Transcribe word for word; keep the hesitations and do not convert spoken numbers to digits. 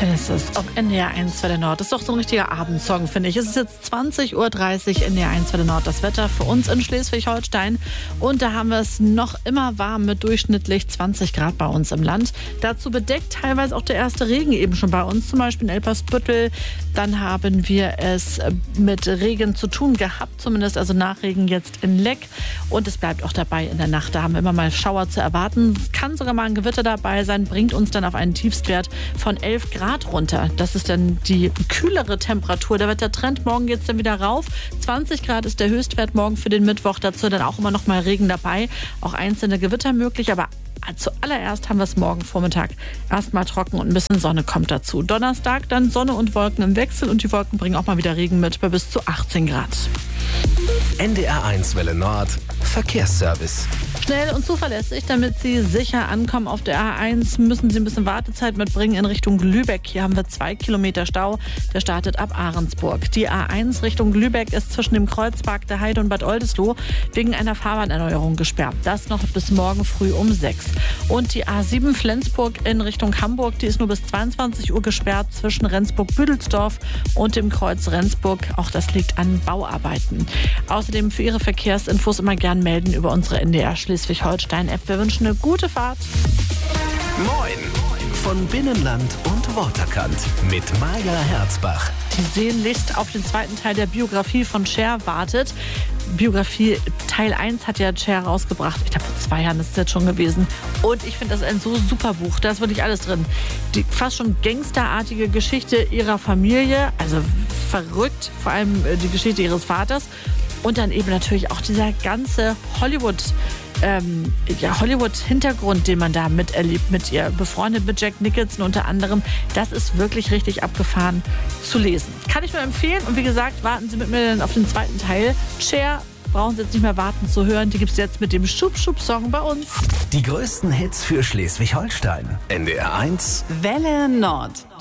Genesis auf N D R eins Welle Nord. Das ist doch so ein richtiger Abendsong, finde ich. Es ist jetzt zwanzig Uhr dreißig, N D R eins Welle Nord. Das Wetter für uns in Schleswig-Holstein. Und da haben wir es noch immer warm mit durchschnittlich zwanzig Grad bei uns im Land. Dazu bedeckt teilweise auch der erste Regen eben schon bei uns, zum Beispiel in Elpersbüttel. Dann haben wir es mit Regen zu tun gehabt, zumindest also Nachregen jetzt in Leck. Und es bleibt auch dabei in der Nacht. Da haben wir immer mal Schauer zu erwarten. Kann sogar mal ein Gewitter dabei sein, bringt uns dann auf einen Tiefstwert von elf Grad runter. Das ist dann die kühlere Temperatur. Der Wettertrend, morgen geht es dann wieder rauf. zwanzig Grad ist der Höchstwert morgen für den Mittwoch. Dazu dann auch immer noch mal Regen dabei. Auch einzelne Gewitter möglich, aber zuallererst haben wir es morgen Vormittag erstmal trocken und ein bisschen Sonne kommt dazu. Donnerstag dann Sonne und Wolken im Wechsel und die Wolken bringen auch mal wieder Regen mit bei bis zu achtzehn Grad. N D R eins Welle Nord Verkehrsservice. Schnell und zuverlässig, damit Sie sicher ankommen auf der A eins, müssen Sie ein bisschen Wartezeit mitbringen in Richtung Lübeck. Hier haben wir zwei Kilometer Stau. Der startet ab Ahrensburg. Die A eins Richtung Lübeck ist zwischen dem Kreuzpark der Heide und Bad Oldesloe wegen einer Fahrbahnerneuerung gesperrt. Das noch bis morgen früh um sechs. Und die A sieben Flensburg in Richtung Hamburg, die ist nur bis zweiundzwanzig Uhr gesperrt zwischen Rendsburg-Büdelsdorf und dem Kreuz Rendsburg. Auch das liegt an Bauarbeiten. Außerdem für Ihre Verkehrsinfos immer gern melden über unsere N D R Schleswig-Holstein-App. Wir wünschen eine gute Fahrt. Moin von Binnenland und Waterkant mit Maja Herzbach. Die sehnlichst auf den zweiten Teil der Biografie von Cher wartet. Biografie Teil eins hat ja Cher rausgebracht. Ich glaube, vor zwei Jahren ist es jetzt schon gewesen. Und ich finde das ein so super Buch. Da ist wirklich alles drin. Die fast schon gangsterartige Geschichte ihrer Familie. Also verrückt. Vor allem die Geschichte ihres Vaters. Und dann eben natürlich auch dieser ganze Hollywood, ähm, ja, Hollywood-Hintergrund, den man da miterlebt mit ihr. Befreundet mit Jack Nicholson unter anderem. Das ist wirklich richtig abgefahren zu lesen. Kann ich nur empfehlen. Und wie gesagt, warten Sie mit mir dann auf den zweiten Teil. Cher, brauchen Sie jetzt nicht mehr warten zu hören. Die gibt es jetzt mit dem Schub-Schub-Song bei uns. Die größten Hits für Schleswig-Holstein. N D R eins Welle Nord.